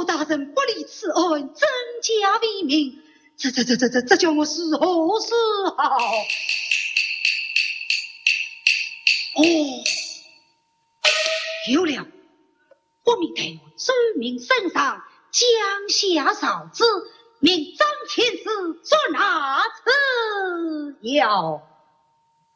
老大人不理此恩，增加为民，这叫我是何是好？哦，有了，我命头奏明圣上，江夏嫂子，命张天子做哪次要？